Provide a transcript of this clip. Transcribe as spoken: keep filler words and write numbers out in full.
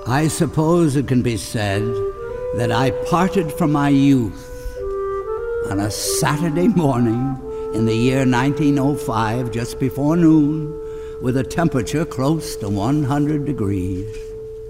I suppose it can be said that I parted from my youth on a Saturday morning in the year nineteen oh five, just before noon, with a temperature close to one hundred degrees.